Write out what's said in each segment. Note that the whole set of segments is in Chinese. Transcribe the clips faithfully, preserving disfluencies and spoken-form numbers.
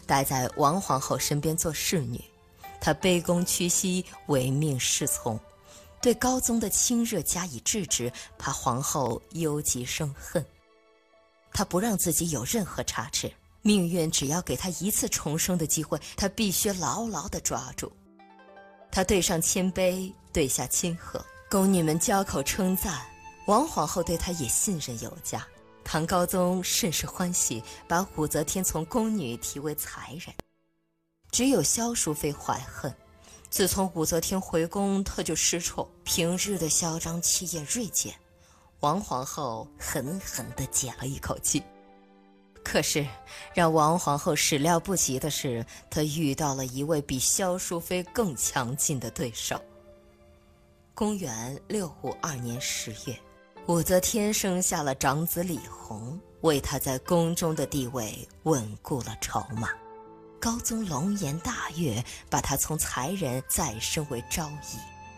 待在王皇后身边做侍女。她卑躬屈膝，唯命是从，对高宗的亲热加以制止，怕皇后忧急生恨。她不让自己有任何差池，命运只要给她一次重生的机会，她必须牢牢地抓住。她对上谦卑，对下亲和，宫女们交口称赞，王皇后对她也信任有加。唐高宗甚是欢喜，把武则天从宫女提为才人。只有萧淑妃怀恨，自从武则天回宫，她就失宠，平日的嚣张气焰锐减。王皇后狠狠地解了一口气。可是让王皇后始料不及的是，她遇到了一位比萧淑妃更强劲的对手。公元六五二年十月，武则天生下了长子李弘，为她在宫中的地位稳固了筹码。高宗龙颜大悦，把她从才人再升为昭仪。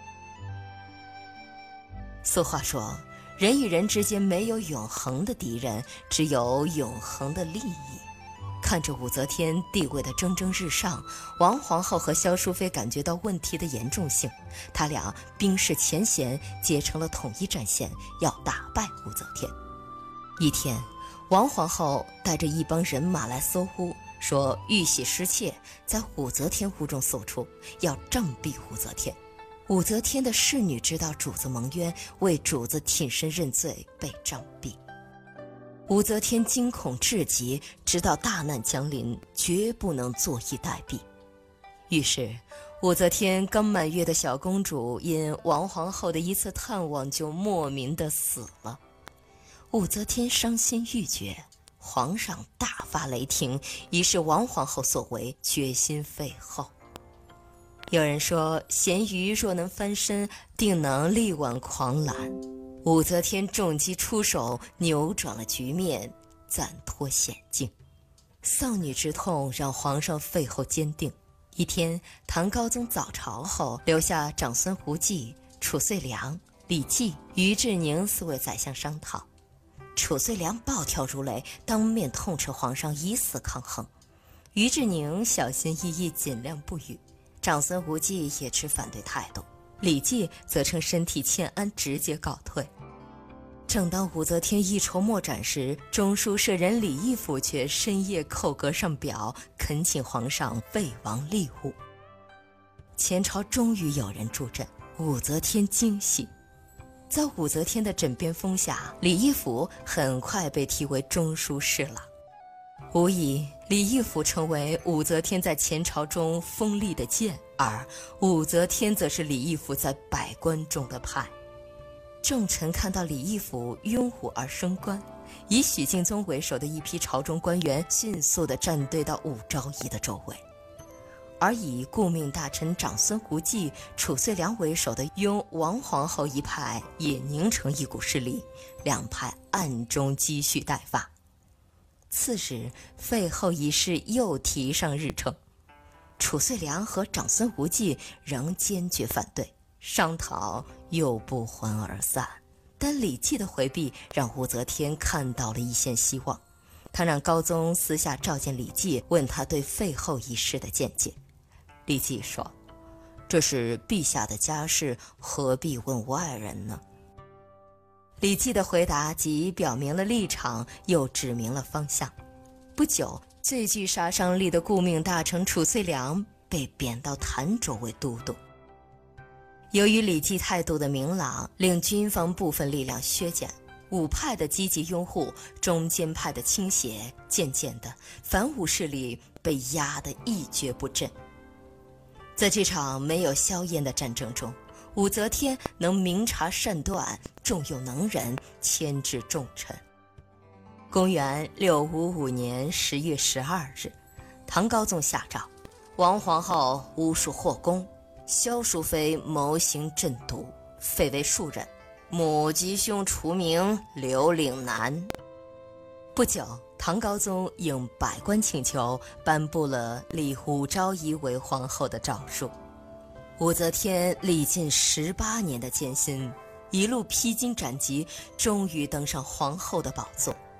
俗话说，人与人之间没有永恒的敌人，只有永恒的利益。看着武则天地位的蒸蒸日上，王皇后和萧淑妃感觉到问题的严重性，他俩冰释前嫌，结成了统一战线，要打败武则天。一天，王皇后带着一帮人马来搜屋，说玉玺失窃，在武则天屋中搜出，要杖毙武则天。武则天的侍女知道主子蒙冤，为主子挺身认罪，被杖毙。武则天惊恐至极，知道大难将临，绝不能坐以待毙。于是武则天刚满月的小公主因王皇后的一次探望就莫名的死了。武则天伤心欲绝，皇上大发雷霆，以是王皇后所为，决心废后。有人说，咸鱼若能翻身，定能力挽狂澜。武则天重击出手，扭转了局面，暂脱险境。丧女之痛让皇上废后坚定。一天，唐高宗早朝后，留下长孙无忌、褚遂良、李绩、于志宁四位宰相商讨。褚遂良暴跳如雷，当面痛斥皇上以死抗衡。于志宁小心翼翼，尽量不语。长孙无忌也持反对态度，李绩则称身体欠安，直接告退。正当武则天一筹莫展时，中书舍人李义府却深夜叩阁上表，恳请皇上废王立武。前朝终于有人助阵，武则天惊喜。在武则天的枕边风下，李义府很快被提为中书侍郎。无疑，李义府成为武则天在前朝中锋利的剑，而武则天则是李义府在百官中的派。众臣看到李义府拥武而升官，以许敬宗为首的一批朝中官员迅速地站队到武昭仪的周围，而以顾命大臣长孙无忌、褚遂良为首的拥王皇后一派也凝成一股势力，两派暗中积蓄待发。次日，废后一事又提上日程，褚遂良和长孙无忌仍坚决反对，商讨又不欢而散。但李绩的回避让武则天看到了一线希望，他让高宗私下召见李绩，问他对废后一事的见解。李绩说：“这是陛下的家事，何必问外人呢？”李绩的回答既表明了立场，又指明了方向。不久，最具杀伤力的顾命大臣褚遂良被贬到潭州为都督。由于李绩态度的明朗，令军方部分力量削减，武派的积极拥护，中间派的倾斜，渐渐的，反武势力被压得一蹶不振。在这场没有硝烟的战争中，武则天能明察善断，重用能人，牵制重臣。公元六五五年十月十二日，唐高宗下诏，王皇后巫术惑宫，萧淑妃谋行鸩毒，废为庶人，母吉凶除名，留岭南。不久，唐高宗应百官请求，颁布了立武昭仪为皇后的诏书。武则天历尽十八年的艰辛，一路披荆斩棘，终于登上皇后的宝座。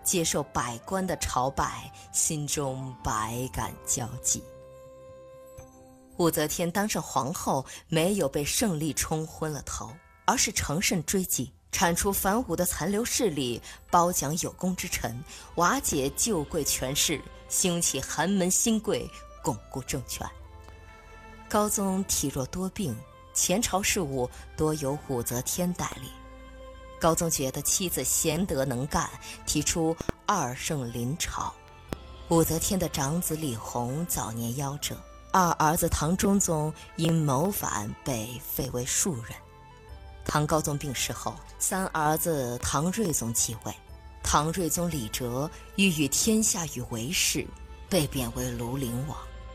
接受百官的朝拜，心中百感交集。武则天当上皇后，没有被胜利冲昏了头，而是乘胜追击，铲除反武的残留势力，褒奖有功之臣，瓦解旧贵权势，兴起寒门新贵，巩固政权。高宗体弱多病，前朝事务多由武则天代理。高宗觉得妻子贤德能干，提出二圣临朝。武则天的长子李弘早年夭折，二儿子唐中宗因谋反被废为庶人。唐高宗病逝后，三儿子唐睿宗继位。唐睿宗李哲欲与天下与为氏，被贬为庐陵王。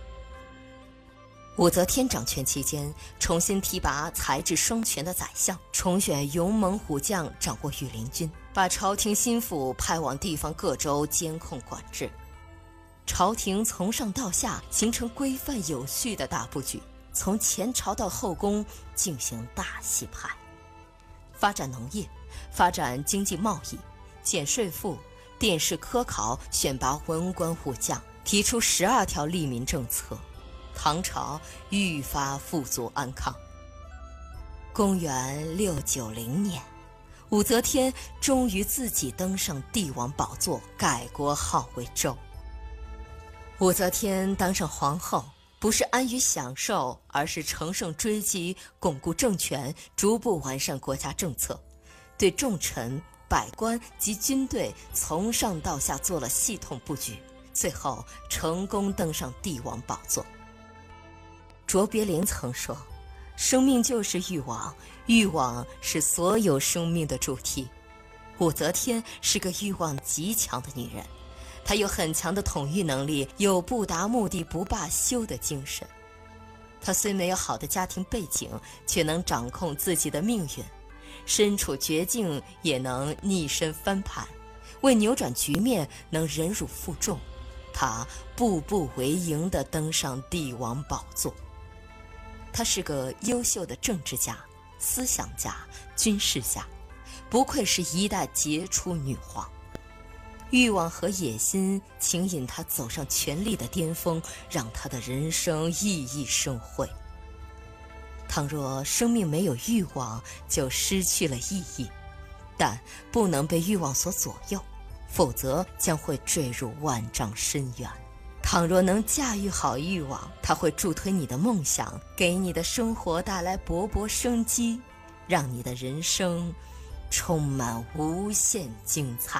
武则天掌权期间，重新提拔才智双全的宰相，重选勇猛虎将掌握御林军，把朝廷心腹派往地方各州监控管制。朝廷从上到下形成规范有序的大布局，从前朝到后宫进行大洗牌，发展农业，发展经济贸易，减税赋，殿试科考，选拔文官武将，提出十二条利民政策。唐朝愈发富足安康。公元六九零年，武则天终于自己登上帝王宝座，改国号为周。武则天当上皇后，不是安于享受，而是乘胜追击，巩固政权，逐步完善国家政策，对重臣、百官及军队从上到下做了系统布局，最后成功登上帝王宝座。卓别林曾说，生命就是欲望，欲望是所有生命的主题。武则天是个欲望极强的女人，她有很强的统御能力，有不达目的不罢休的精神。她虽没有好的家庭背景，却能掌控自己的命运，身处绝境也能逆身翻盘，为扭转局面能忍辱负重。她步步为营地登上帝王宝座。她是个优秀的政治家、思想家、军事家，不愧是一代杰出女皇。欲望和野心请引她走上权力的巅峰，让她的人生熠熠生辉。倘若生命没有欲望，就失去了意义，但不能被欲望所左右，否则将会坠入万丈深渊。倘若能驾驭好欲望，它会助推你的梦想，给你的生活带来勃勃生机，让你的人生充满无限精彩。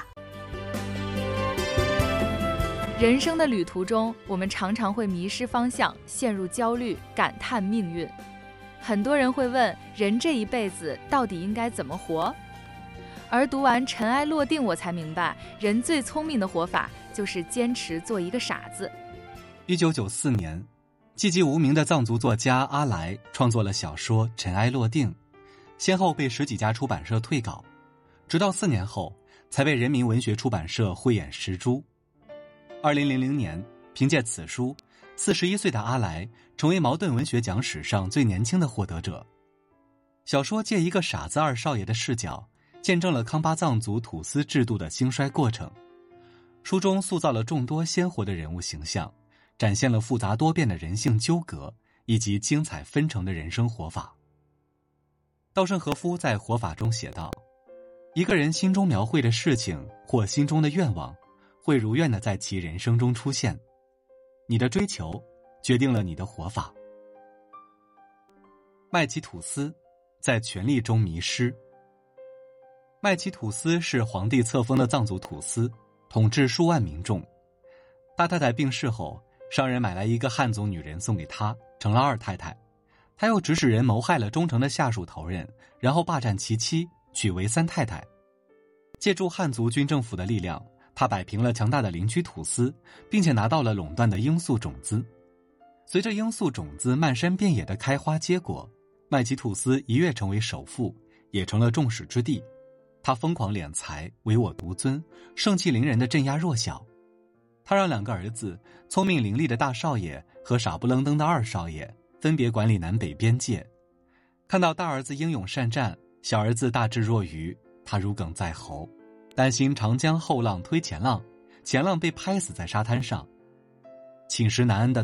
人生的旅途中，我们常常会迷失方向，陷入焦虑，感叹命运。很多人会问，人这一辈子到底应该怎么活？而读完《尘埃落定》，我才明白，人最聪明的活法就是坚持做一个傻子。 一九九四年，寂寂无名的藏族作家阿来创作了小说《尘埃落定》，先后被十几家出版社退稿，直到四年后才被人民文学出版社慧眼识珠。二零零零年，凭借此书，四十一岁的阿来成为茅盾文学奖史上最年轻的获得者。小说借一个傻子二少爷的视角，见证了康巴藏族土司制度的兴衰过程。书中塑造了众多鲜活的人物形象，展现了复杂多变的人性纠葛以及精彩纷呈的人生活法。稻盛和夫在《活法》中写道，一个人心中描绘的事情或心中的愿望，会如愿地在其人生中出现。你的追求决定了你的活法。麦琪吐司在权力中迷失。麦琪吐司是皇帝册封的藏族土司，统治数万民众。大太太病逝后，商人买来一个汉族女人送给他，成了二太太。他又指使人谋害了忠诚的下属头人，然后霸占其妻，娶为三太太。借助汉族军政府的力量，他摆平了强大的邻居土司，并且拿到了垄断的罂粟种子。随着罂粟种子漫山遍野的开花结果，麦琪吐司一跃成为首富，也成了众矢之的。他疯狂敛财，唯我独尊，盛气凌人地镇压弱小。他让两个儿子，聪明伶俐的大少爷和傻不愣登的二少爷，分别管理南北边界。看到大儿子英勇善战，小儿子大智若愚，他如鲠在喉。 担心长江后浪推前浪，前浪被拍死在沙滩上。寝食难安的